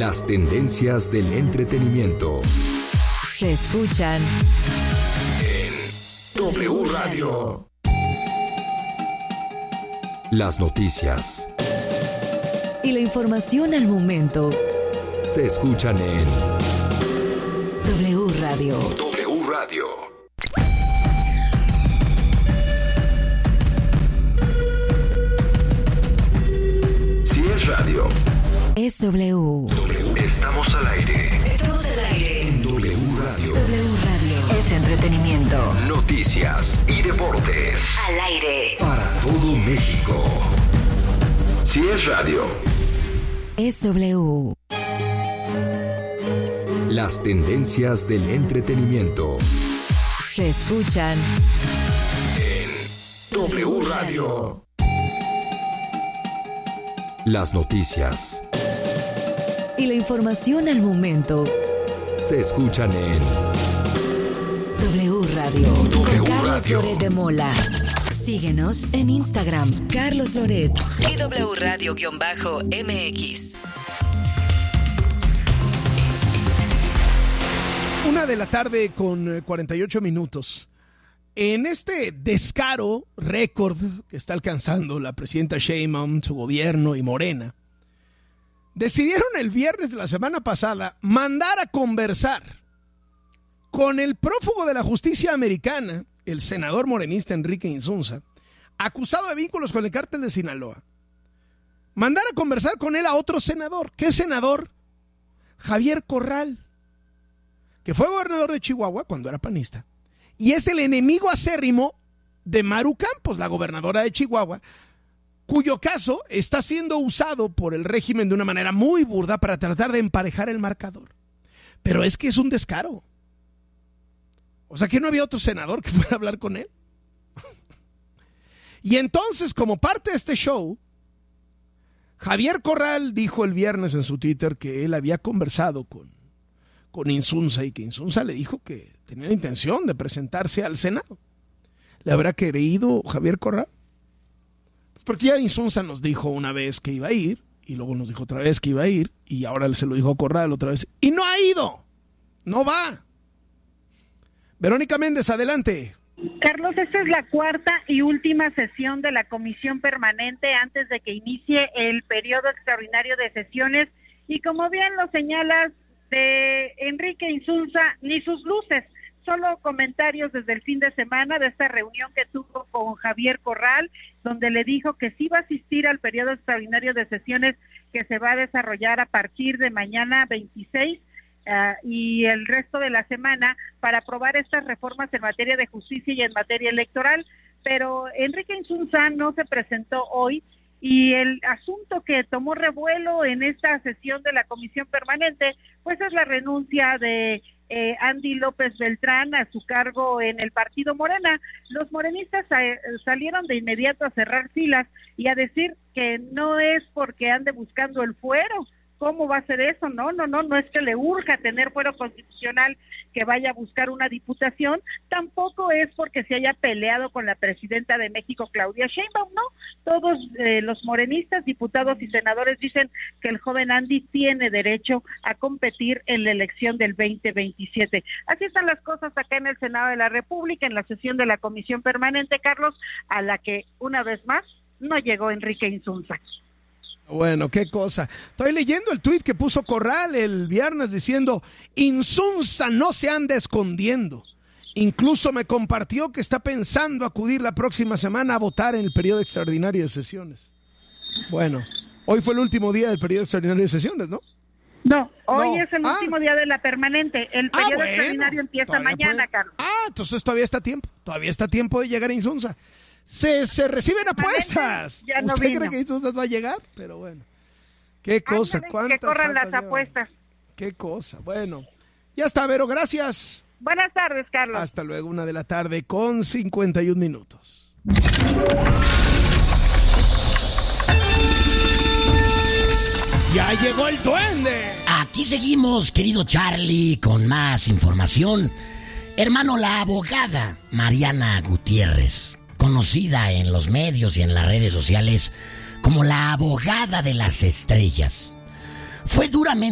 Las tendencias del entretenimiento se escuchan en W Radio. Las noticias y la información al momento se escuchan en W Radio. W Radio. Si es radio, es W. Estamos al aire. Estamos al aire En W Radio. W Radio es entretenimiento. Noticias y deportes. Al aire Para todo México. Si es radio, es W. las tendencias del entretenimiento Se escuchan en W Radio. Las noticias y la información al momento se escuchan en W Radio. W Con Carlos Radio. Loret de Mola. Síguenos en Instagram, Carlos Loret y W Radio-MX. 1:00 con 48 minutos. En este descaro récord que está alcanzando la presidenta Sheinbaum, su gobierno y Morena, decidieron el viernes de la semana pasada mandar a conversar con el prófugo de la justicia americana, el senador morenista Enrique Insunza, acusado de vínculos con el cártel de Sinaloa. Mandar a conversar con él a otro senador. ¿Qué senador? Javier Corral, que fue gobernador de Chihuahua cuando era panista, y es el enemigo acérrimo de Maru Campos, la gobernadora de Chihuahua, cuyo caso está siendo usado por el régimen de una manera muy burda para tratar de emparejar el marcador. Pero es que es un descaro. O sea, que no había otro senador que fuera a hablar con él. Y entonces, como parte de este show, Javier Corral dijo el viernes en su Twitter que él había conversado con Insunza y que Insunza le dijo que tenía la intención de presentarse al Senado. ¿Le habrá creído Javier Corral? Porque ya Insunza nos dijo una vez que iba a ir, y luego nos dijo otra vez que iba a ir, y ahora se lo dijo Corral otra vez, y no ha ido, no va. Verónica Méndez, adelante. Carlos, esta es la cuarta y última sesión de la Comisión Permanente antes de que inicie el periodo extraordinario de sesiones, y como bien lo señalas, de Enrique Insunza, ni sus luces, solo comentarios desde el fin de semana de esta reunión que tuvo con Javier Corral, donde le dijo que sí va a asistir al periodo extraordinario de sesiones que se va a desarrollar a partir de mañana 26 y el resto de la semana para aprobar estas reformas en materia de justicia y en materia electoral, pero Enrique Insunza no se presentó hoy. Y el asunto que tomó revuelo en esta sesión de la Comisión Permanente, pues es la renuncia de Andy López Beltrán a su cargo en el partido Morena. Los morenistas salieron de inmediato a cerrar filas y a decir que no es porque ande buscando el fuero. ¿Cómo va a ser eso? No es que le urja tener fuero constitucional que vaya a buscar una diputación, tampoco es porque se haya peleado con la presidenta de México, Claudia Sheinbaum, no. Todos los morenistas, diputados y senadores dicen que el joven Andy tiene derecho a competir en la elección del 2027. Así están las cosas acá en el Senado de la República, en la sesión de la Comisión Permanente, Carlos, a la que una vez más no llegó Enrique Insunza. Bueno, qué cosa. Estoy leyendo el tuit que puso Corral el viernes diciendo: Insunza no se anda escondiendo. Incluso me compartió que está pensando acudir la próxima semana a votar en el periodo extraordinario de sesiones. Bueno, hoy fue el último día del periodo extraordinario de sesiones, ¿no? No, hoy es el último día de la permanente. El periodo extraordinario empieza mañana, Carlos. Entonces todavía está tiempo. Todavía está tiempo de llegar a Insunza. Se reciben apuestas. Ya no ¿Usted vino. cree que Insunza va a llegar? Pero bueno. Qué cosa. Ándale, ¿Cuántas que corran las faltas apuestas. llevan? Qué cosa. Bueno, ya está, Vero. Gracias. Buenas tardes, Carlos. Hasta luego, 1:00 con 51 minutos. ¡Ya llegó el duende! Aquí seguimos, querido Charlie, con más información. Hermano, la abogada Mariana Gutiérrez, conocida en los medios y en las redes sociales como la abogada de las estrellas, fue duramente